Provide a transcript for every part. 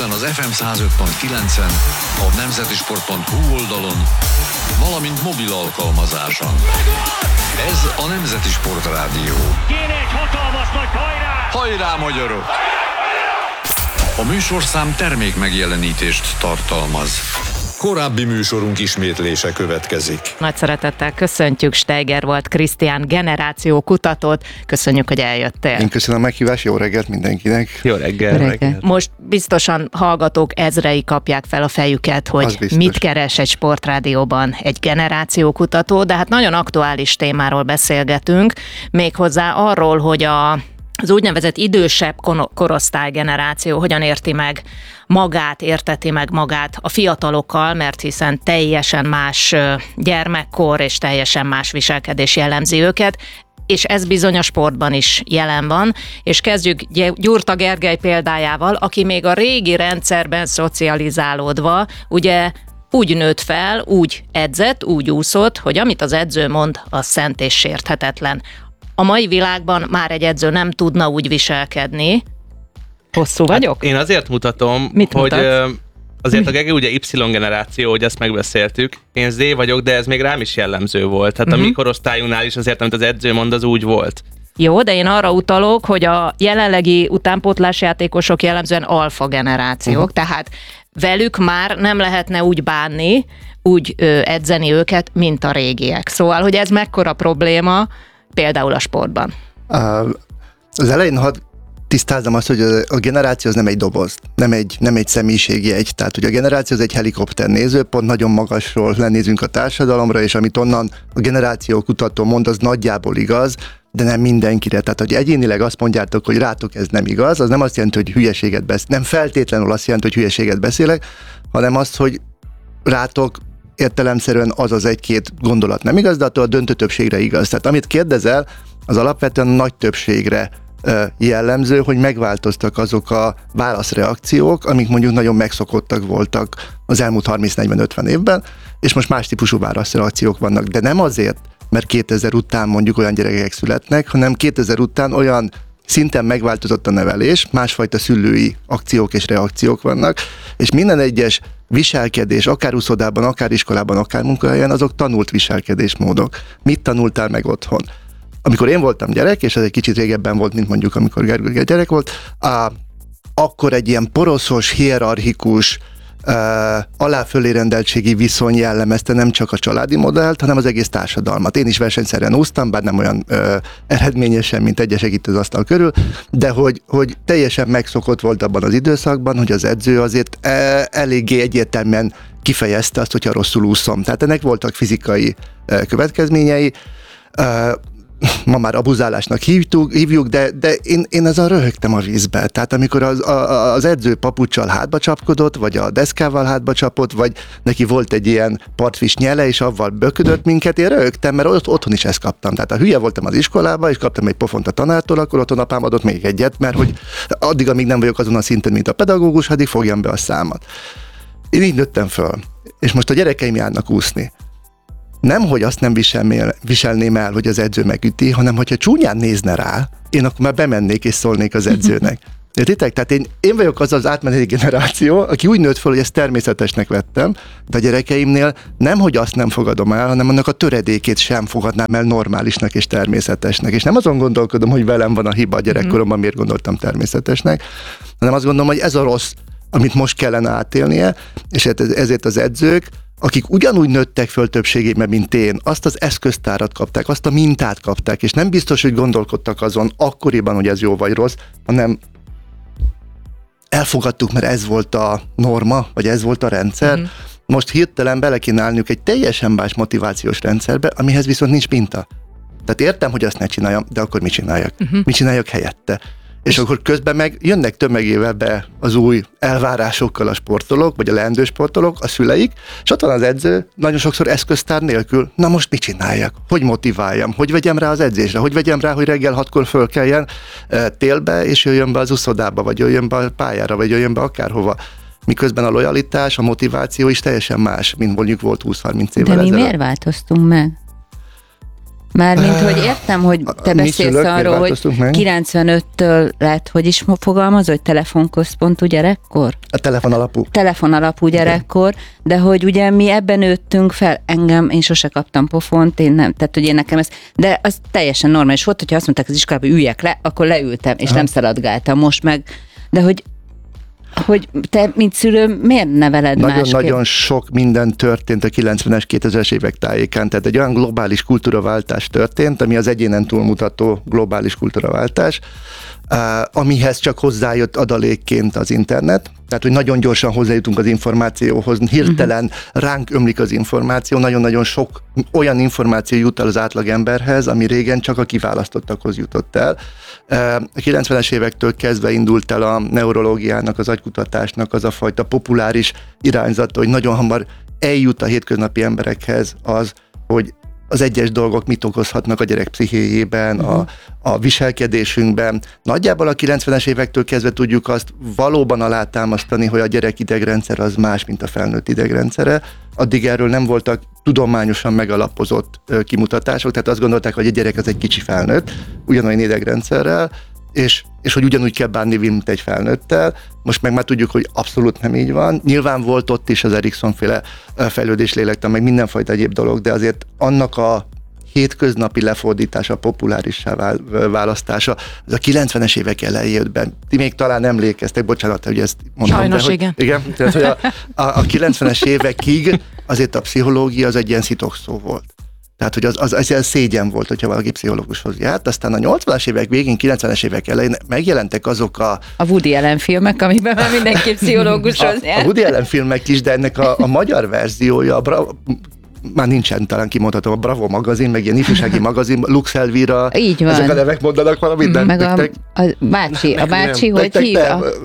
Budapesten az FM 105.9-en, a nemzetisport.hu oldalon, valamint mobil alkalmazáson. Ez a Nemzeti Sport Rádió. Kéne egy hatalmas nagy hajrá! Hajrá, magyarok! A műsorszám termék megjelenítést tartalmaz. Korábbi műsorunk ismétlése következik. Nagy szeretettel köszöntjük Steigerwald Krisztián generációkutatót. Köszönjük, hogy eljöttél. Én köszönöm a meghívást, jó reggelt mindenkinek. Jó reggelt. Most biztosan hallgatók ezrei kapják fel a fejüket, hogy mit keres egy sportrádióban egy generációkutató, de hát nagyon aktuális témáról beszélgetünk, méghozzá arról, hogy az úgynevezett idősebb korosztálygeneráció hogyan érteti meg magát a fiatalokkal, mert hiszen teljesen más gyermekkor és teljesen más viselkedés jellemzi őket, és ez bizony a sportban is jelen van, és kezdjük Gyurta Gergely példájával, aki még a régi rendszerben szocializálódva, ugye úgy nőtt fel, úgy edzett, úgy úszott, hogy amit az edző mond, az szent és sérthetetlen. A mai világban már egy edző nem tudna úgy viselkedni. Hosszú vagyok? Hát én azért mutatom, hogy azért a Gege ugye Y-generáció, hogy ezt megbeszéltük. Én Z vagyok, de ez még rám is jellemző volt. Tehát a mi korosztályunknál is azért, amit az edző mond, az úgy volt. Jó, de én arra utalok, hogy a jelenlegi utánpótlás játékosok jellemzően alfa generációk, tehát velük már nem lehetne úgy bánni, úgy edzeni őket, mint a régiek. Szóval, hogy ez mekkora probléma, például a sportban. Az elején hadd tisztázzam azt, hogy a generáció az nem egy doboz, nem egy személyiségjegy. Tehát, hogy a generáció az egy helikopter nézőpont, nagyon magasról lenézünk a társadalomra, és amit onnan a generációkutató mond, az nagyjából igaz, de nem mindenkire. Tehát, hogy egyénileg azt mondjátok, hogy rátok ez nem igaz, az nem azt jelenti, hogy hülyeséget beszélek, nem feltétlenül azt jelenti, hogy hülyeséget beszélek, hanem azt, hogy rátok értelemszerűen az egy-két gondolat nem igaz, de attól a döntő többségre igaz. Tehát amit kérdezel, az alapvetően nagy többségre jellemző, hogy megváltoztak azok a válaszreakciók, amik mondjuk nagyon megszokottak voltak az elmúlt 30-40-50 évben, és most más típusú válaszreakciók vannak. De nem azért, mert 2000 után mondjuk olyan gyerekek születnek, hanem 2000 után olyan szinten megváltozott a nevelés, másfajta szülői akciók és reakciók vannak, és minden egyes viselkedés, akár úszodában, akár iskolában, akár munkahelyen, azok tanult viselkedésmódok. Mit tanultál meg otthon? Amikor én voltam gyerek, és ez egy kicsit régebben volt, mint mondjuk amikor Gergely gyerek volt, akkor egy ilyen poroszos, hierarchikus, alá-fölé rendeltségi viszony jellemezte nem csak a családi modellt, hanem az egész társadalmat. Én is versenyszerűen úsztam, bár nem olyan eredményesen, mint egyesek itt az asztal körül, de hogy teljesen megszokott volt abban az időszakban, hogy az edző azért eléggé egyértelműen kifejezte azt, hogyha rosszul úszom. Tehát ennek voltak fizikai következményei, ma már abuzálásnak hívjuk, de én ezzel röhögtem a vízbe. Tehát amikor az edző papuccsal hátba csapkodott, vagy a deszkával hátba csapott, vagy neki volt egy ilyen partfish nyele, és avval böködött minket, én röhögtem, mert otthon is ezt kaptam. Tehát ha hülye voltam az iskolába, és kaptam egy pofont a tanártól, akkor otthon apám adott még egyet, mert hogy addig, amíg nem vagyok azon a szinten, mint a pedagógus, addig fogjam be a számat. Én így nőttem föl. És most a gyerekeim járnak úszni. Nem, hogy azt nem viselném el, hogy az edző megüti, hanem hogyha csúnyán nézne rá, én akkor már bemennék és szólnék az edzőnek. Értitek? Tehát én vagyok az átmeneti generáció, aki úgy nőtt fel, hogy ezt természetesnek vettem, de a gyerekeimnél nem, hogy azt nem fogadom el, hanem annak a töredékét sem fogadnám el normálisnak és természetesnek. És nem azon gondolkodom, hogy velem van a hiba a gyerekkoromban, miért gondoltam természetesnek, hanem azt gondolom, hogy ez a rossz, amit most kellene átélnie, és ezért az edzők, akik ugyanúgy nőttek föl többségében, mint én, azt az eszköztárat kapták, azt a mintát kapták, és nem biztos, hogy gondolkodtak azon akkoriban, hogy ez jó vagy rossz, hanem elfogadtuk, mert ez volt a norma, vagy ez volt a rendszer. Most hirtelen bele kéne állniuk egy teljesen más motivációs rendszerbe, amihez viszont nincs minta. Tehát értem, hogy azt ne csináljam, de akkor mit csináljak? Mit csináljak helyette? És akkor közben meg jönnek tömegével be az új elvárásokkal a sportolók, vagy a leendő sportolók, a szüleik, és ott van az edző, nagyon sokszor eszköztár nélkül. Na most mit csináljak? Hogy motiváljam? Hogy vegyem rá az edzésre? Hogy vegyem rá, hogy reggel 6-kor fölkeljen télbe, és jöjjön be az uszodába, vagy jöjjön be a pályára, vagy jöjjön be akárhova? Miközben a lojalitás, a motiváció is teljesen más, mint mondjuk volt 20-30 évvel ezelőtt. De mi miért változtunk meg? Mármint, hogy értem, hogy te beszélsz arról, hogy 95-től lett, hogy is fogalmaz, hogy telefonközpontú gyerekkor? A telefon alapú. Telefon alapú gyerekkor, de hogy ugye mi ebben nőttünk fel, én sose kaptam pofont, én nem, tehát hogy én nekem ez, de az teljesen normális volt, hogyha azt mondták az iskolában, üljek le, akkor leültem, és nem szaladgáltam, most meg, de hogy te, mint szülő, miért neveled másképp? Nagyon sok minden történt a 90-es, 2000-es évek tájékán, tehát egy olyan globális kultúraváltás történt, ami az egyénen túlmutató globális kultúraváltás, amihez csak hozzájött adalékként az internet, tehát hogy nagyon gyorsan hozzájutunk az információhoz, hirtelen ránk ömlik az információ, nagyon-nagyon sok olyan információ jut el az átlagemberhez, ami régen csak a kiválasztottakhoz jutott el. A 90-es évektől kezdve indult el a neurológiának, az agykutatásnak az a fajta populáris irányzata, hogy nagyon hamar eljut a hétköznapi emberekhez az, hogy az egyes dolgok mit okozhatnak a gyerek pszichéjében, a viselkedésünkben. Nagyjából a 90-es évektől kezdve tudjuk azt valóban alátámasztani, hogy a gyerek idegrendszer az más, mint a felnőtt idegrendszere. Addig erről nem voltak tudományosan megalapozott kimutatások, tehát azt gondolták, hogy a gyerek az egy kicsi felnőtt, ugyanolyan idegrendszerrel, és hogy ugyanúgy kell bánni, mint egy felnőttel. Most meg már tudjuk, hogy abszolút nem így van. Nyilván volt ott is az Erikson-féle fejlődés lélektan, meg mindenfajta egyéb dolog, de azért annak a hétköznapi lefordítása, populárissá választása, az a 90-es évek elején jött be. Ti még talán emlékeztek, bocsánat, hogy ezt mondom. Sajnos, de, hogy, igen. Igen, tehát, hogy a 90-es évekig azért a pszichológia az egy ilyen szitokszó volt. Tehát, hogy az szégyen volt, hogyha valaki pszichológushoz járt. Aztán a 80-as évek végén, 90-es évek elején megjelentek azok a Woody Allen filmek, amiben már mindenki pszichológushoz járt. A Woody Allen filmek is, de ennek a magyar verziója, már nincsen, talán kimondhatom, a Bravo magazin, meg ilyen ifjúsági magazin, Lux Elvira, így van. Ezek a nevek mondanak valamit, nem? Meg a bácsi, hogy hív?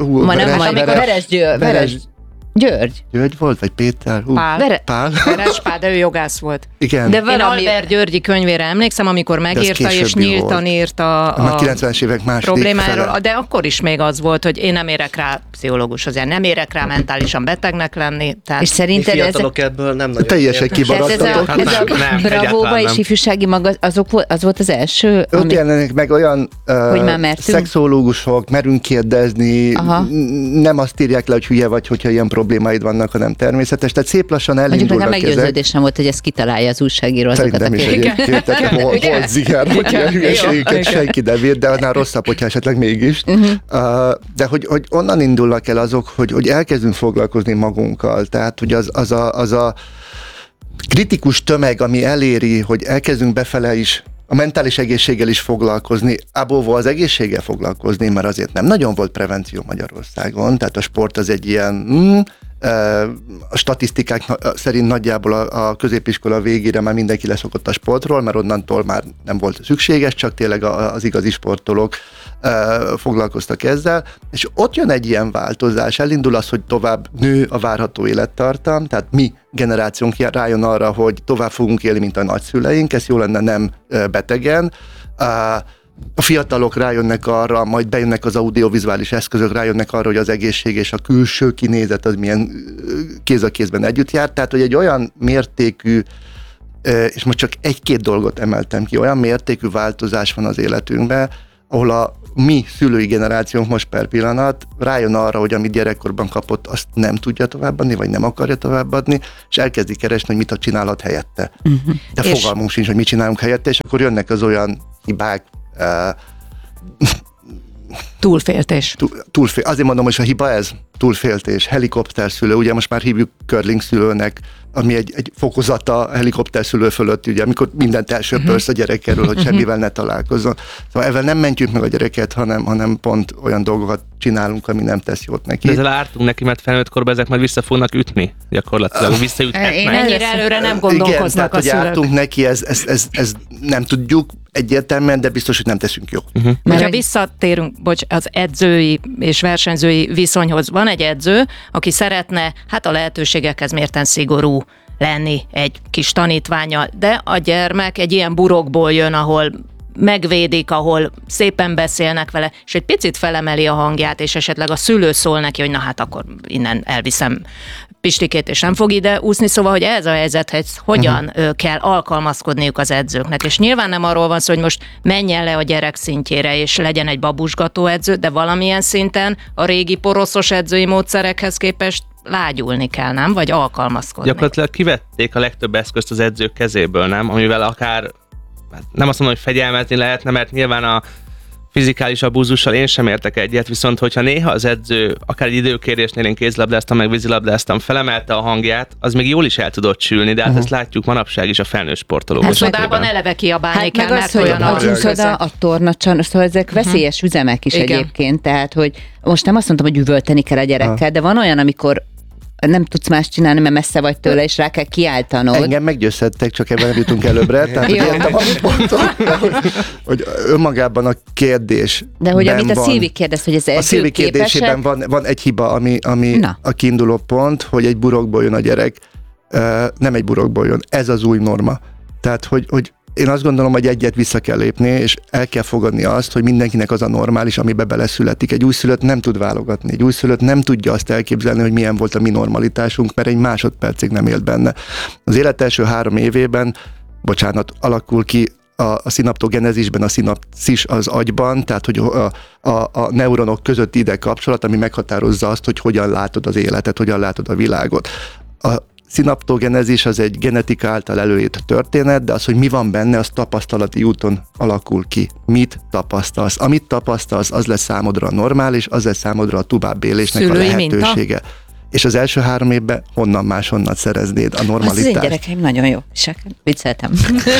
Veres György. György volt, vagy Péter? Pál. Veres Pál, de ő jogász volt. Igen. De Én Albert Györgyi könyvére emlékszem, amikor megírta és nyíltan írta a 90-es évek problémáról, de akkor is még az volt, hogy én nem érek rá pszichológushoz, nem érek rá mentálisan betegnek lenni. Tehát... És szerinted fiatalok ebből nem nagyon teljesen kimaradtatok. Ez a Bravóba és ifjúsági az volt az első? Ott jelenik meg olyan szexológusok, merünk kérdezni, nem azt írják le, hogy hülye vagy, hogyha ilyen problémáid vannak, hanem természetes. Tehát szép lassan elindulnak ezek. Mondjuk nekem meggyőződésem volt, hogy ezt kitalálja az újságíró azokat a kérdéseket. Tehát volt ziger, hogy ilyen hülyeségeket senki nem ír, de annál rosszabb, hogyha esetleg mégis. De hogy onnan indulnak el azok, hogy elkezdünk foglalkozni magunkkal. Tehát, hogy az a kritikus tömeg, ami eléri, hogy elkezdünk befele is a mentális egészséggel is foglalkozni, abóval az egészséggel foglalkozni, mert azért nem nagyon volt prevenció Magyarországon, tehát a sport az egy ilyen, a statisztikák szerint nagyjából a középiskola végére már mindenki leszokott a sportról, mert onnantól már nem volt szükséges, csak tényleg az igazi sportolók foglalkoztak ezzel, és ott jön egy ilyen változás, elindul az, hogy tovább nő a várható élettartam, tehát mi generációnk rájön arra, hogy tovább fogunk élni, mint a nagyszüleink, ez jó lenne nem betegen. A fiatalok rájönnek arra, majd bejönnek az audiovizuális eszközök, rájönnek arra, hogy az egészség és a külső kinézet az milyen kéz a kézben együtt jár, tehát hogy egy olyan mértékű, és most csak egy-két dolgot emeltem ki, olyan mértékű változás van az életünkben, ahol a mi szülői generációnk most per pillanat rájön arra, hogy amit gyerekkorban kapott, azt nem tudja továbbadni, vagy nem akarja továbbadni, és elkezdi keresni, hogy mit csinálhat helyette. De fogalmunk sincs, hogy mit csinálunk helyette, és akkor jönnek az olyan hibák, túlféltés. Azért mondom, hogy a hiba ez, túlféltés, helikopterszülő, ugye most már hívjuk curling szülőnek, ami egy fokozata a helikopterszülő fölött, ugye, amikor mindent elsöpörsz a gyerekről, hogy semmivel ne találkozzon. Szóval ezzel nem mentjük meg a gyereket, hanem pont olyan dolgokat csinálunk, ami nem tesz jót neki. De ezzel ártunk neki, mert felnőtt korban ezek majd vissza fognak ütni, gyakorlatilag visszaüthetnek. Én ennyire előre nem gondolkoznak a szülők. Igen, ártunk neki, ez nem tudjuk egyértelműen, de biztos, hogy nem teszünk jó. Ha visszatérünk, az edzői és versenyzői viszonyhoz, van egy edző, aki szeretne, a lehetőségekhez mérten szigorú lenni egy kis tanítvánnyal, de a gyermek egy ilyen burokból jön, ahol megvédik, ahol szépen beszélnek vele, és egy picit felemeli a hangját, és esetleg a szülő szól neki, hogy na hát akkor innen elviszem Pistikét, és nem fog ide úszni, szóval, hogy ez a helyzethez hogyan kell alkalmazkodniuk az edzőknek. És nyilván nem arról van szó, hogy most menjen le a gyerek szintjére, és legyen egy babusgató edző, de valamilyen szinten a régi poroszos edzői módszerekhez képest lágyulni kell, nem? Vagy alkalmazkodni. Gyakorlatilag kivették a legtöbb eszközt az edzők kezéből, nem? Amivel akár, nem azt mondom, hogy fegyelmezni lehetne, mert nyilván a fizikális abúzussal én sem értek egyet, viszont hogyha néha az edző, akár egy időkérésnél én kézlabdáztam, meg vízilabdáztam, felemelte a hangját, az még jól is el tudott sülni, de hát ezt látjuk manapság is a felnőtt sportolók esetében. Csodában eleve kiabálni kell, meg mert az, olyan a úszoda, a tornacsan, szóval ezek veszélyes üzemek is egyébként, tehát hogy most nem azt mondtam, hogy üvölteni kell a gyerekkel, de van olyan, amikor nem tudsz más csinálni, mert messze vagy tőle, és rá kell kiáltanod. Engem meggyőzhettek, csak ebben nem jutunk előbbre. Tehát, hogy értem, amit mondtam, hogy önmagában a kérdés. De hogy amit a Szilvi kérdez, hogy ez a Szilvi kérdésében van egy hiba, ami a kiinduló pont, hogy egy burokból jön a gyerek, nem egy burokból jön. Ez az új norma. Tehát, hogy én azt gondolom, hogy egyet vissza kell lépni, és el kell fogadni azt, hogy mindenkinek az a normális, amiben beleszületik. Egy újszülött nem tud válogatni, egy újszülött nem tudja azt elképzelni, hogy milyen volt a mi normalitásunk, mert egy másodpercig nem élt benne. Az élet első 3 évében, alakul ki a szinaptogenezisben, a szinapszis az agyban, tehát hogy a neuronok közötti ide kapcsolat, ami meghatározza azt, hogy hogyan látod az életet, hogyan látod a világot. A szinaptogenezis az egy genetika által előírt történet, de az, hogy mi van benne, az tapasztalati úton alakul ki. Mit tapasztalsz? Amit tapasztalsz, az lesz számodra normális, az lesz számodra a továbbélésnek a lehetősége. Minta? És az első 3 évben honnan máshonnan szereznéd a normalitást? Az én gyerekeim nagyon jó. Vicceltem.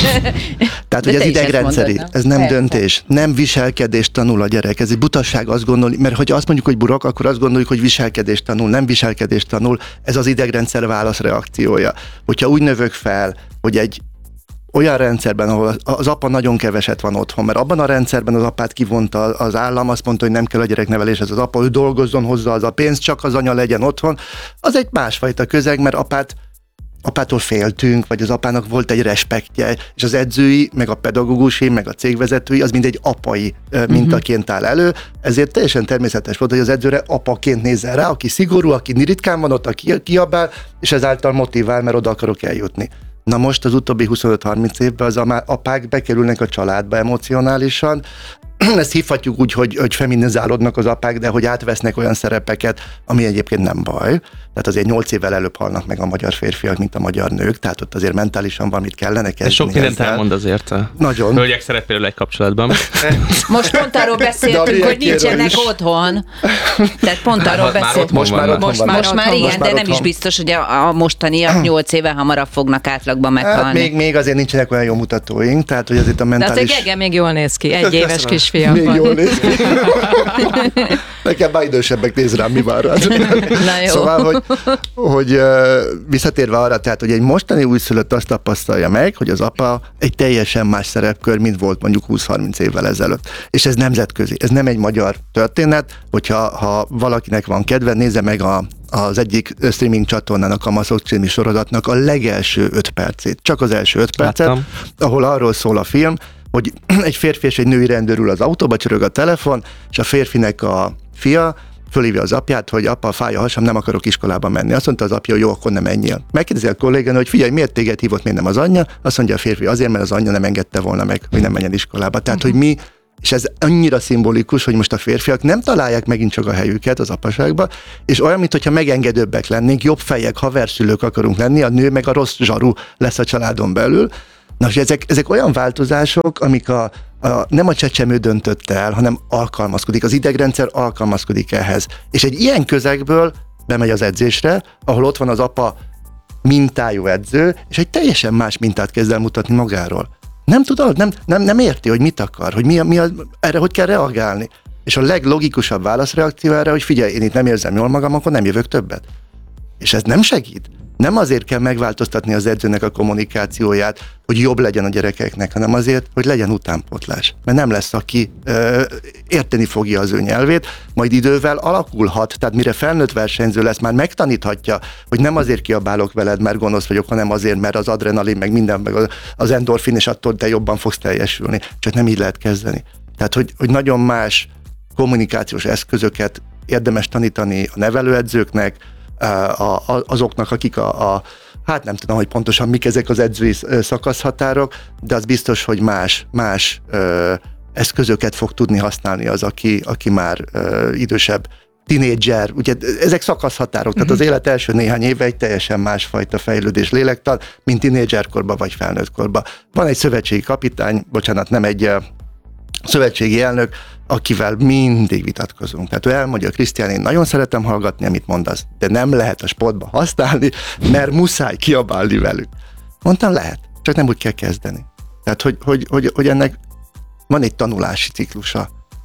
Tehát, hogy ez idegrendszeri, ez nem döntés, nem viselkedést tanul a gyerek. Ez egy butasság azt gondolni, mert hogyha azt mondjuk, hogy burok, akkor azt gondoljuk, hogy viselkedést tanul, nem viselkedést tanul, ez az idegrendszer válaszreakciója. Hogyha úgy növök fel, hogy egy olyan rendszerben, ahol az apa nagyon keveset van otthon, mert abban a rendszerben az apát kivonta az állam, azt mondta, hogy nem kell a gyerekneveléshez az apa, hogy dolgozzon hozzá az a pénz, csak az anya legyen otthon, az egy másfajta közeg, mert apától féltünk, vagy az apának volt egy respektje, és az edzői, meg a pedagógusi, meg a cégvezetői, az mind egy apai mintaként áll elő, ezért teljesen természetes volt, hogy az edzőre apaként nézzen rá, aki szigorú, aki ritkán van ott, aki kiabál, és ezáltal motivál, mert oda akarok eljutni. Na most az utóbbi 25-30 évben az apák bekerülnek a családba emocionálisan, ezt hívhatjuk úgy, hogy feminizálódnak az apák, de hogy átvesznek olyan szerepeket, ami egyébként nem baj. Tehát azért 8 évvel előbb halnak meg a magyar férfiak, mint a magyar nők, tehát ott azért mentálisan valamit kellene kezdeni. Ez sok mindent elmond azért a nagyon. Hölgyek szerepéről egy kapcsolatban. Most pont arról beszéltünk, hogy nincsenek otthon. Tehát pont arról beszéltünk. Most már igen, de nem is biztos, hogy a mostaniak 8 éve hamarabb fognak átlagban meghalni. Hát még azért nincsenek olyan jó mutatóink, tehát hogy azért a mentális... De Gege még jól néz ki, 1 éves kisfiam még van. Jól néz ki. Nekem már idősebbek néz rám, mi van rá. Szóval, hogy visszatérve arra, tehát, hogy egy mostani újszülött azt tapasztalja meg, hogy az apa egy teljesen más szerepkör, mint volt mondjuk 20-30 évvel ezelőtt. És ez nemzetközi, ez nem egy magyar történet, hogyha valakinek van kedve, nézze meg az egyik streaming csatornán, a Kamaszok című sorozatnak a legelső 5 percét, csak az első 5 percet, ahol arról szól a film, hogy egy férfi és egy női rendőr ül az autóba, csörög a telefon, és a férfinek a fia fölhívja az apját, hogy apa, fáj a hasam, nem akarok iskolába menni. Azt mondta az apja, hogy jó, akkor nem menjél. Megkérdezi a kollégánő, hogy figyelj, miért téged hívott, miért nem az anyja? Azt mondja a férfi, azért, mert az anyja nem engedte volna meg, hogy nem menjen iskolába. Tehát, hogy mi, és ez annyira szimbolikus, hogy most a férfiak nem találják megint csak a helyüket az apaságba, és olyan, mintha megengedőbbek lennénk, jobb fejek, haverszülők akarunk lenni, a nő meg a rossz zsaru lesz a családon belül. Na, és ezek olyan változások, amik nem a csecsemő döntött el, hanem alkalmazkodik. Az idegrendszer alkalmazkodik ehhez. És egy ilyen közegből bemegy az edzésre, ahol ott van az apa mintájú edző, és egy teljesen más mintát kezd el mutatni magáról. Nem tudod, nem érti, hogy mit akar, hogy erre hogy kell reagálni. És a leglogikusabb válaszreakció erre, hogy figyelj, én itt nem érzem jól magam, akkor nem jövök többet. És ez nem segít. Nem azért kell megváltoztatni az edzőnek a kommunikációját, hogy jobb legyen a gyerekeknek, hanem azért, hogy legyen utánpótlás. Mert nem lesz, aki érteni fogja az ő nyelvét, majd idővel alakulhat, tehát mire felnőtt versenyző lesz, már megtaníthatja, hogy nem azért kiabálok veled, mert gonosz vagyok, hanem azért, mert az adrenalin, meg minden, meg az endorfin, és attól te jobban fogsz teljesülni. Csak nem így lehet kezdeni. Tehát, hogy nagyon más kommunikációs eszközöket érdemes tanítani a nevelőedzőknek, azoknak, akik hát nem tudom, hogy pontosan mik ezek az edzői szakaszhatárok, de az biztos, hogy más eszközöket fog tudni használni az, aki már idősebb, tinédzser, ugye ezek szakaszhatárok, tehát az élet első néhány éve egy teljesen másfajta fejlődés lélektan, mint tinédzserkorban vagy felnőttkorban. Van egy szövetségi kapitány, nem egy szövetségi elnök, akivel mindig vitatkozunk. Tehát ő elmondja, Krisztián, én nagyon szeretem hallgatni, amit mondasz, de nem lehet a sportba használni, mert muszáj kiabálni velük. Mondtam, lehet, csak nem úgy kell kezdeni. Tehát, hogy ennek van egy tanulási ciklusa,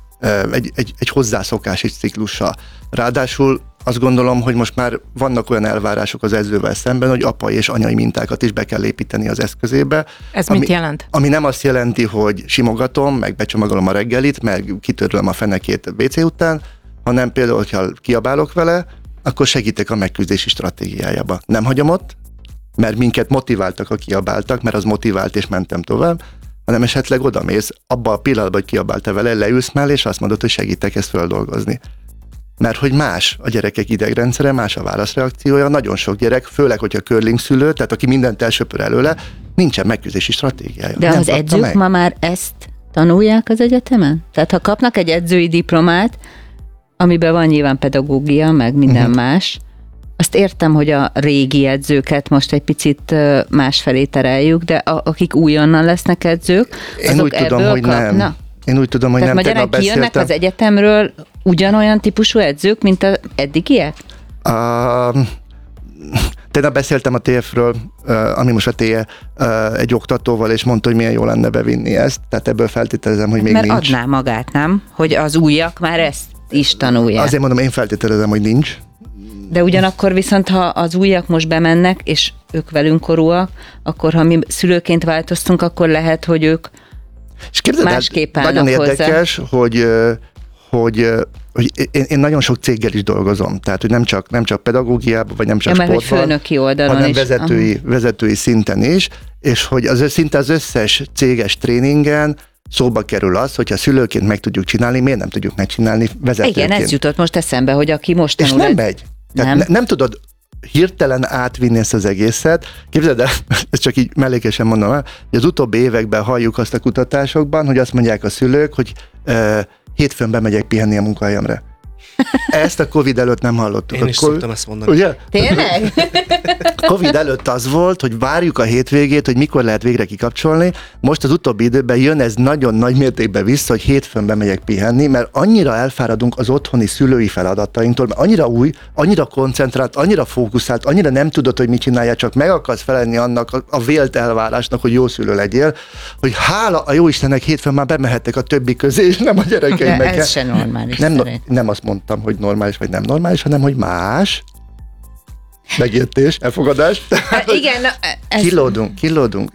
egy hozzászokási ciklusa. Ráadásul azt gondolom, hogy most már vannak olyan elvárások az edzővel szemben, hogy apai és anyai mintákat is be kell építeni az eszközébe. Ez mit jelent? Ami nem azt jelenti, hogy simogatom, meg becsomagolom a reggelit, meg kitörlöm a fenekét WC után, hanem például, hogyha kiabálok vele, akkor segítek a megküzdési stratégiájába. Nem hagyom ott, mert minket motiváltak, a kiabáltak, mert az motivált, és mentem tovább, hanem esetleg odamész, abban a pillanatban, hogy kiabálta vele, leülsz mellé, és azt mondod, hogy segítek ezt földolgozni. Mert hogy más a gyerekek idegrendszere, más a válaszreakciója, nagyon sok gyerek, főleg, hogyha curling szülő, tehát aki mindent elsöpör előle, nincsen megküzdési stratégiája. De az edzők ma már ezt tanulják az egyetemen? Tehát ha kapnak egy edzői diplomát, amiben van nyilván pedagógia, meg minden más, azt értem, hogy a régi edzőket most egy picit másfelé tereljük, de akik újonnan lesznek edzők, azok úgy tudom, ebből hogy kapnak. nem. Én úgy tudom, hogy tehát nem. magyarán kijönnek az egyetemről ugyanolyan típusú edzők, mint az eddigiek? Tegnap beszéltem a TF-ről, ami most a TE, egy oktatóval, és mondta, hogy milyen jó lenne bevinni ezt, tehát ebből feltételezem, hogy még mert nincs. adná magát, nem? Hogy az újak már ezt is tanulják. Azért mondom, én feltételezem, hogy nincs. De ugyanakkor viszont, ha az újak most bemennek, és ők velünk korúak, akkor ha mi szülőként változtunk, akkor lehet, hogy ők és képzeld, másképp állnak nagyon hozzá. érdekes, hogy én nagyon sok céggel is dolgozom, tehát hogy nem csak pedagógiában, vagy nem csak mert sportban, hogy főnöki oldalon hanem is. vezetői szinten is, és hogy szinte az összes céges tréningen szóba kerül az, hogyha szülőként meg tudjuk csinálni, miért nem tudjuk megcsinálni vezetőként. Igen, ez jutott most eszembe, hogy aki most és tanul... nem megy. Tehát nem tudod hirtelen átvinni ezt az egészet. Képzeld el, ezt csak így mellékesen mondom el, hogy az utóbbi években halljuk azt a kutatásokban, hogy azt mondják a szülők, hogy hétfőn bemegyek pihenni a munkahelyemre. Ezt a Covid előtt nem hallottuk. Én is szoktam ezt mondani. Ugye? Tényleg? Covid előtt az volt, hogy várjuk a hétvégét, hogy mikor lehet végre kikapcsolni. Most az utóbbi időben jön ez nagyon nagy mértékben vissza, hogy hétfőn bemegyek pihenni, mert annyira elfáradunk az otthoni szülői feladatainktól, mert annyira új, annyira koncentrált, annyira fókuszált, annyira nem tudod, hogy mit csinálja, csak meg akarsz felelni annak a vélt elvárásnak, hogy jó szülő legyél, hogy hála a jó Istennek hétfőn már bemehettek a többi közé, és nem a gyerekeimnek. De ez se normális. Nem azt mondtam, hogy normális vagy nem normális, hanem hogy más. Megértés, elfogadás. Hát igen, na, ez... Kilódunk.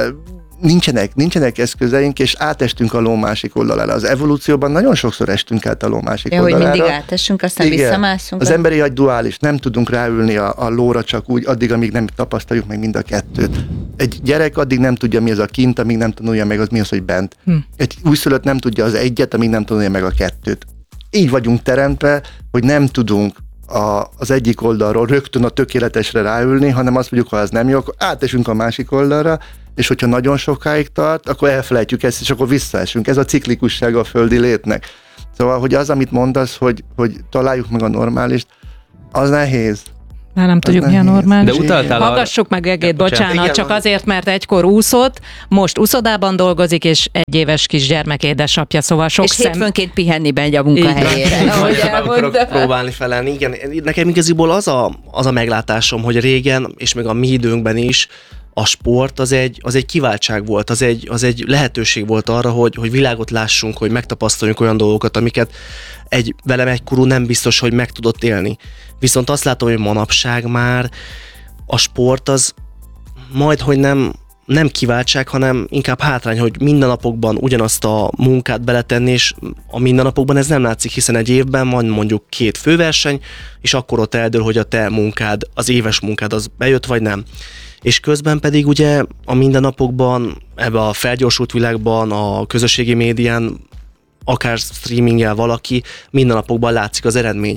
Nincsenek eszközeink, és átestünk a ló másik oldalára. Az evolúcióban nagyon sokszor estünk át a ló másik oldalára. Hogy mindig átessünk, aztán visszamászunk. Az emberi agy duális, nem tudunk ráülni a lóra csak úgy, addig, amíg nem tapasztaljuk meg mind a kettőt. Egy gyerek addig nem tudja, mi az a kint, amíg nem tanulja meg, az mi az, hogy bent. Egy újszülött nem tudja az egyet, amíg nem tanulja meg a kettőt. Így vagyunk teremtve, hogy nem tudunk az egyik oldalról rögtön a tökéletesre ráülni, hanem azt mondjuk, ha ez nem jó, akkor átesünk a másik oldalra, és hogyha nagyon sokáig tart, akkor elfelejtjük ezt, és akkor visszaesünk. Ez a ciklikussága a földi létnek. Szóval, hogy az, amit mondasz, hogy találjuk meg a normálist, az nehéz. Már nem tudjuk, mi a normális. De utaltál Hallgassuk meg Egét, bocsánat, Igen, csak van. azért, mert egykor úszott, most úszodában dolgozik, és egy éves kisgyermek édesapja, szóval sok És hétfőnként pihenni megy a munkahelyére. ahogy Meg akarok elmondta. próbálni felelni. Igen, nekem igaziból az a meglátásom, hogy régen, és még a mi időnkben is, a sport az egy kiváltság volt, az egy lehetőség volt arra, hogy világot lássunk, hogy megtapasztaljunk olyan dolgokat, amiket velem egykorú nem biztos, hogy meg tudott élni. Viszont azt látom, hogy manapság már a sport az majdhogy nem kiváltság, hanem inkább hátrány, hogy mindennapokban ugyanazt a munkát beletenni, és a mindennapokban ez nem látszik, hiszen egy évben van mondjuk 2 főverseny, és akkor ott eldől, hogy a te munkád, az éves munkád az bejött, vagy nem. És közben pedig ugye a mindennapokban, ebbe a felgyorsult világban, a közösségi médián, akár streaminggel valaki, mindennapokban látszik az eredmény.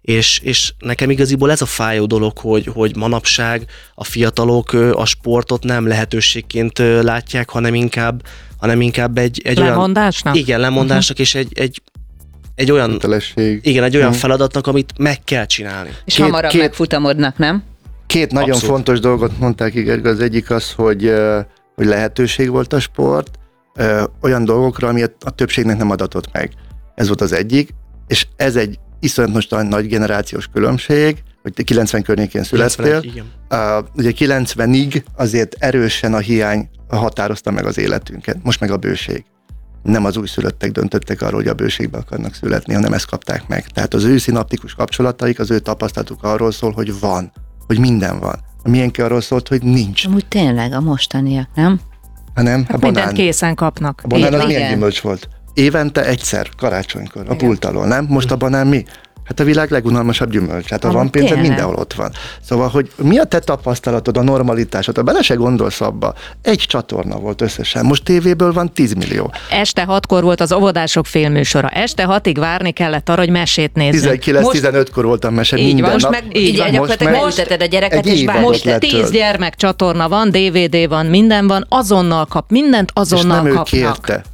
És nekem igaziból ez a fájó dolog, hogy manapság a fiatalok a sportot nem lehetőségként látják, hanem inkább egy Lemondásnak? olyan... Igen, lemondásnak, és egy olyan... Kötelesség. Igen, egy olyan feladatnak, amit meg kell csinálni. És hamarabb megfutamodnak, nem? 2 nagyon Abszolút. fontos dolgot mondták, Gergő. Az egyik az, hogy lehetőség volt a sport, olyan dolgokra, ami a többségnek nem adatott meg. Ez volt az egyik, és ez egy iszonyat nagy generációs különbség, hogy te 90 környékén születtél. 91, igen. Ugye 90-ig azért erősen a hiány határozta meg az életünket, most meg a bőség. Nem az újszülöttek döntöttek arról, hogy a bőségbe akarnak születni, hanem ezt kapták meg. Tehát az ő szinaptikus kapcsolataik, az ő tapasztalatuk arról szól, hogy van, hogy minden van. A miénk arról szólt, hogy nincs. Amúgy tényleg a mostaniak, nem? Hanem a Hát mindent banán. készen kapnak. A banán az Igen. milyen gyümölcs volt? Évente egyszer, karácsonykor, a pult alól, nem? Most a banán mi? Hát a világ legunalmasabb gyümölcs. Hát ha Amúgy van pénzed, tényleg. mindenhol ott van. Szóval, hogy mi a te tapasztalatod, a normalitásod? Ha bele se gondolsz abba, egy csatorna volt összesen. Most tévéből van 10 millió. Este 6-kor volt az óvodások filmműsora. Este 6-ig várni kellett arra, hogy mesét nézzünk. 19-15-kor voltam mese Így minden van, nap. Most meg Így így van. gyakorlatilag Most meg leülteted a gyereket, egy és évad várod. Most lett 10 tőle. gyermekcsatorna van, DVD van, minden van, azonnal kap, mindent És azonnal nem ő kapnak. kérte,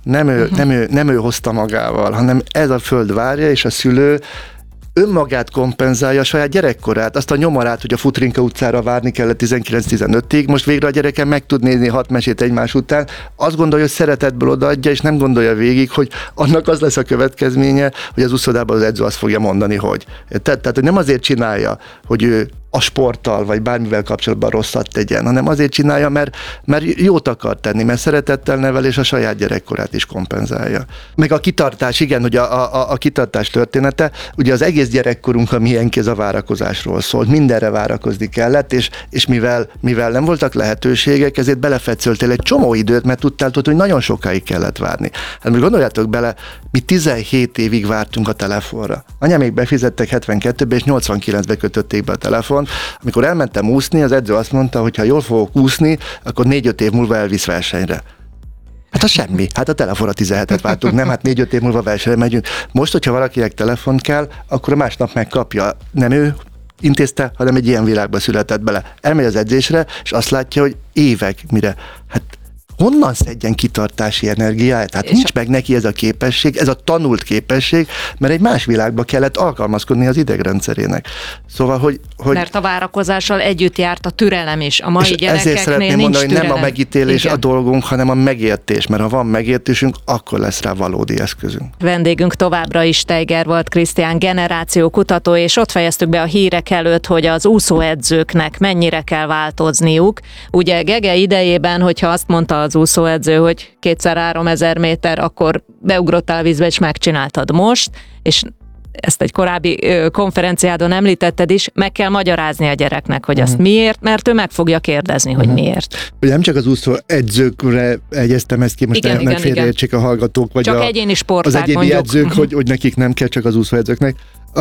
nem ő hozta magával, hanem ez a föld várja, és a szülő önmagát kompenzálja, a saját gyerekkorát, azt a nyomarát, hogy a Futrinka utcára várni kellett 19-15-ig, most végre a gyerekem meg tud nézni 6 mesét egymás után, azt gondolja, hogy szeretetből odaadja, és nem gondolja végig, hogy annak az lesz a következménye, hogy az úszodában az edző azt fogja mondani, hogy. Tehát hogy nem azért csinálja, hogy ő a sporttal, vagy bármivel kapcsolatban rosszat tegyen, hanem azért csinálja, mert jót akar tenni, mert szeretettel nevel, és a saját gyerekkorát is kompenzálja. Meg a kitartás, igen, hogy a kitartás története, ugye az egész gyerekkorunk a miénk, ez a várakozásról szólt, mindenre várakozni kellett, és mivel nem voltak lehetőségek, ezért belefetszöltél egy csomó időt, mert tudtál, hogy nagyon sokáig kellett várni. Hát most gondoljátok bele, mi 17 évig vártunk a telefonra. Anyámék befizettek 72-be, és 89-be kötötték be a telefon. Amikor elmentem úszni, az edző azt mondta, hogy ha jól fogok úszni, akkor 4-5 év múlva elvisz versenyre. Hát az semmi. Hát a telefonra 17-et váltunk, nem? Hát 4-5 év múlva versenyre megyünk. Most, hogyha valakinek telefon kell, akkor a másnap megkapja. Nem ő intézte, hanem egy ilyen világba született bele. Elmegy az edzésre, és azt látja, hogy évek mire. Hát honnan szedjen kitartási energiát? Tehát nincs meg neki ez a képesség, ez a tanult képesség, mert egy más világba kellett alkalmazkodni az idegrendszerének. Szóval, hogy Mert a várakozással együtt járt a türelem is. A mai és ezért gyerekeknél szeretném nincs mondani, hogy türelem. nem a megítélés Igen. a dolgunk, hanem a megértés, mert ha van megértésünk, akkor lesz rá valódi eszközünk. Vendégünk továbbra is Steiger volt Krisztián, generációkutató, és ott fejeztük be a hírek előtt, hogy az úszóedzőknek mennyire kell változniuk. Ugye Gege idejében, hogyha azt mondta az úszóedző, hogy 2x3000 méter, akkor beugrottál a vízbe, és megcsináltad most, és ezt egy korábbi konferenciádon említetted is, meg kell magyarázni a gyereknek, hogy azt miért, mert ő meg fogja kérdezni, hogy miért. Ugye nem csak az úszó edzőkre egyeztem ezt ki, most Igen, nem igen, félreértsék a hallgatók, vagy Csak egyéni az sportág, egyéni mondjuk. edzők, hogy nekik nem kell, csak az úszó edzőknek.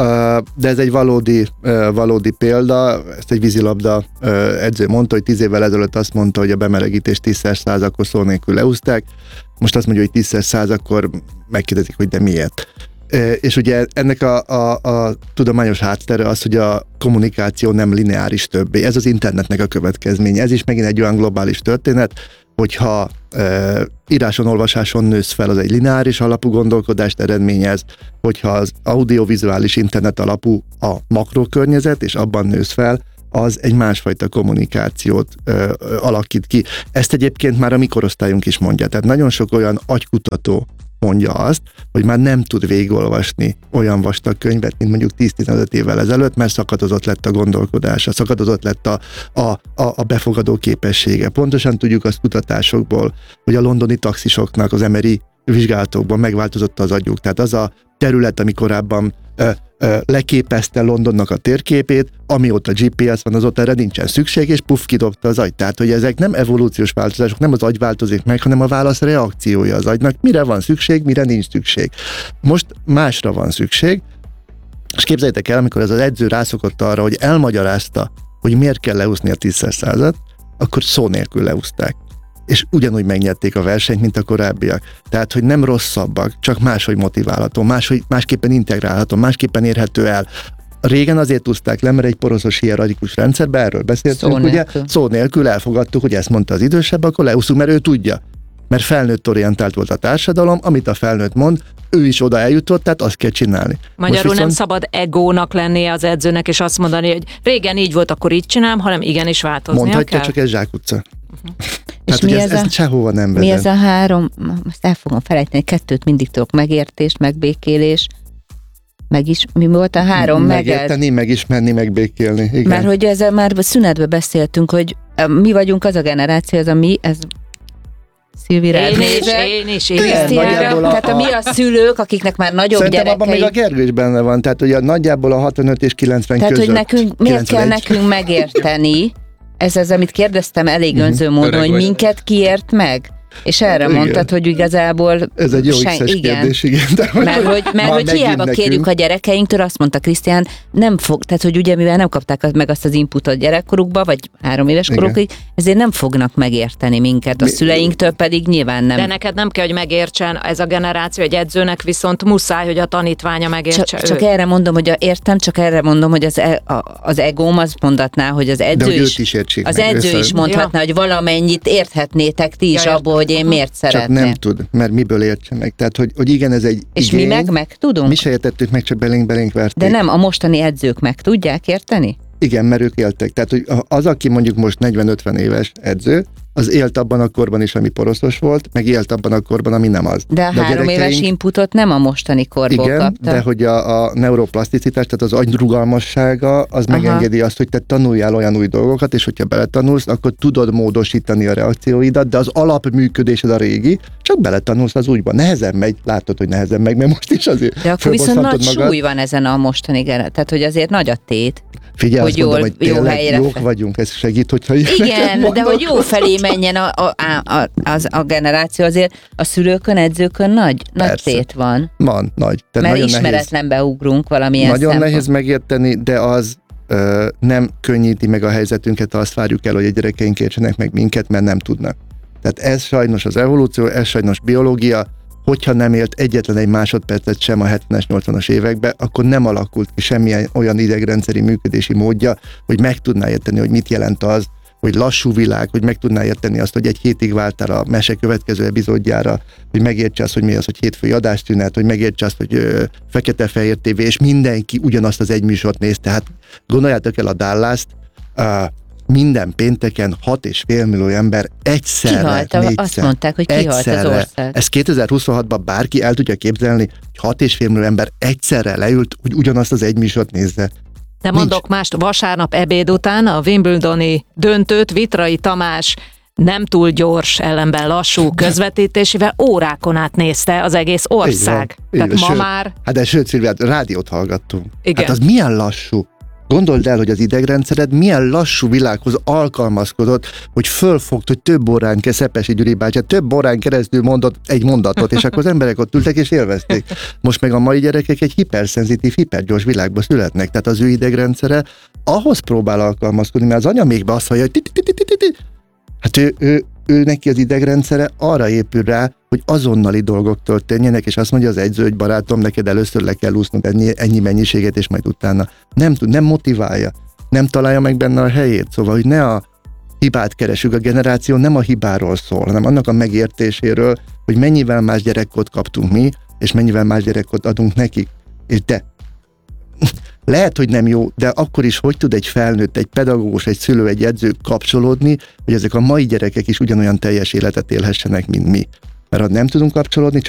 De ez egy valódi példa, ezt egy vízilabda edző mondta, hogy 10 évvel ezelőtt azt mondta, hogy a bemelegítés 10x100, akkor szó nélkül leúzták, most azt mondja, hogy 10x100, akkor megkérdezik, hogy de miért. És ugye ennek a tudományos háttere az, hogy a kommunikáció nem lineáris többé. Ez az internetnek a következménye. Ez is megint egy olyan globális történet, hogyha íráson, olvasáson nősz fel, az egy lineáris alapú gondolkodást eredményez, hogyha az audiovizuális internet alapú a makrokörnyezet, és abban nősz fel, az egy másfajta kommunikációt alakít ki. Ezt egyébként már a mi korosztályunk is mondja. Tehát nagyon sok olyan agykutató mondja azt, hogy már nem tud végigolvasni olyan vastag könyvet, mint mondjuk 10-15 évvel ezelőtt, mert szakadozott lett a gondolkodása, szakadozott lett a befogadó képessége. Pontosan tudjuk azt kutatásokból, hogy a londoni taxisoknak az MRI vizsgálatokban megváltozott az agyuk. Tehát az a terület, ami korábban leképezte Londonnak a térképét, amióta GPS van, azóta erre nincsen szükség, és puff, kidobta az agy. Tehát, hogy ezek nem evolúciós változások, nem az agy változik meg, hanem a válasz reakciója az agynak, mire van szükség, mire nincs szükség. Most másra van szükség, és képzeljétek el, amikor ez az edző rászokott arra, hogy elmagyarázta, hogy miért kell leúszni a 10x100-at, akkor szó nélkül leúzták. És ugyanúgy megnyerték a versenyt, mint a korábbiak. Tehát, hogy nem rosszabbak, csak máshogy motiválható, másképpen integrálható, másképpen érhető el. Régen azért úszták le, mert egy poroszos hierarchikus rendszerben, erről beszéltünk, ugye? Szó nélkül elfogadtuk, hogy ezt mondta az idősebb, akkor leúszunk, mert ő tudja. Mert felnőtt orientált volt a társadalom, amit a felnőtt mond, ő is oda eljutott, tehát azt kell csinálni. Magyarul nem szabad egónak lennie az edzőnek, és azt mondani, hogy régen így volt, akkor így csinálom, hanem igenis változnia mondhatja, kell. csak ez zsákutca. És mi ez sehova nem vezet. Mi ez a 3, most el fogom felejteni, 2 mindig tudok, megértés, megbékélés, mi volt a 3? Megérteni, megismerni, megbékélni. Igen. Mert hogy ezzel már szünetben beszéltünk, hogy mi vagyunk az a generáció, ez Szilvi rád nézek. Én is. Tehát mi a szülők, akiknek már nagyobb szerintem gyerekei. Abban még a Gergő is benne van, tehát ugye nagyjából a 65 és 90 tehát, között. Tehát, hogy nekünk, miért 91. kell nekünk megérteni, ez az, amit kérdeztem elég önző módon, hogy minket kiért meg? És erre mondtad, hogy igazából... Ez egy jó X-es kérdés, igen. Mert hogy hiába kérjük a gyerekeinktől, azt mondta Krisztián, nem fog, tehát hogy ugye mivel nem kapták meg azt az inputot gyerekkorukba, vagy 3 éves korukig, ezért nem fognak megérteni minket. A szüleinktől pedig nyilván nem. De neked nem kell, hogy megértsen ez a generáció, egy edzőnek viszont muszáj, hogy a tanítványa megértse csak erre mondom, hogy értem, csak erre mondom, hogy az egóm az mondatná, hogy az edző is mondhatná, hogy valamennyit érthetnétek ti is abból, hogy én miért szeretném. Csak nem tud, mert miből értse meg. Tehát, hogy igen, ez egy és igény. Mi meg tudunk? Mi se értettük meg, csak belénk verték. De nem, a mostani edzők meg tudják érteni? Igen, mert ők éltek. Tehát, hogy az, aki mondjuk most 40-50 éves edző, az élt abban a korban is, ami poroszos volt, meg élt abban a korban, ami nem az. De a 3 éves inputot nem a mostani korból igen, kapta. de hogy a neuroplaszticitás, tehát az agy rugalmassága, az megengedi azt, hogy te tanuljál olyan új dolgokat, és hogyha beletanulsz, akkor tudod módosítani a reakcióidat, de az alapműködésed a régi, csak beletanulsz az újba. Nehezen megy, látod, hogy nehezen megy, mert most is azért. De akkor viszont nagy súly van ezen a mostani tehát hogy azért nagy a tét. Figyelj, azt mondom, hogy tényleg jók vagyunk, ez segít, hogyha igen, de hogy jó felé menjen a generáció, azért a szülőkön, edzőkön nagy tét van. Van, nagy. Tehát mert ismeretlenbe ugrunk valamilyen nagyon szempont. Nehéz megérteni, de az nem könnyíti meg a helyzetünket, ha azt várjuk el, hogy a gyerekeink értsenek meg minket, mert nem tudnak. Tehát ez sajnos az evolúció, ez sajnos biológia, hogyha nem élt egyetlen egy másodpercet sem a 70-es, 80-as években, akkor nem alakult ki semmilyen olyan idegrendszeri működési módja, hogy meg tudná érteni, hogy mit jelent az, hogy lassú világ, hogy meg tudná érteni azt, hogy egy hétig vártál a mese következő epizódjára, hogy megértse azt, hogy mi az, hogy hétfői adástünet, hogy megértse azt, hogy fekete-fehér tévé, és mindenki ugyanazt az egy műsort néz. Tehát gondoljátok el a Dallas-t, minden pénteken 6,5 millió ember egyszerre nézte. Azt mondták, hogy kihalt az ország. Ez 2026-ban bárki el tudja képzelni, hogy 6,5 millió ember egyszerre leült, hogy ugyanazt az egy műsort nézze. De mondok mást, vasárnap ebéd után a Wimbledoni döntőt Vitrai Tamás nem túl gyors, ellenben lassú közvetítésével órákon át nézte az egész ország. Tehát ma már... Hát de sőt, Szilvi, rádiót hallgattunk. Igen. Hát az milyen lassú? Gondold el, hogy az idegrendszered milyen lassú világhoz alkalmazkodott, hogy fölfogta, hogy több órán Szepesi Gyuri bácsi, több órán keresztül mondott egy mondatot, és akkor az emberek ott ültek és élvezték. Most meg a mai gyerekek egy hiperszenzitív, hipergyors világba születnek, tehát az ő idegrendszere ahhoz próbál alkalmazkodni, mert az anya még be azt hallja, hogy hát ő neki az idegrendszere arra épül rá, hogy azonnali dolgok történjenek, és azt mondja az edző, hogy barátom, neked először le kell úsznod ennyi mennyiséget, és majd utána. Nem motiválja, nem találja meg benne a helyét, szóval, hogy ne a hibát keresünk, a generáció nem a hibáról szól, hanem annak a megértéséről, hogy mennyivel más gyerekkort kaptunk mi, és mennyivel más gyerekkort adunk nekik. És lehet, hogy nem jó, de akkor is hogy tud egy felnőtt, egy pedagógus, egy szülő, egy edző kapcsolódni, hogy ezek a mai gyerekek is ugyanolyan teljes életet élhessenek, mint mi. Mert ha nem tudunk kapcsolódni,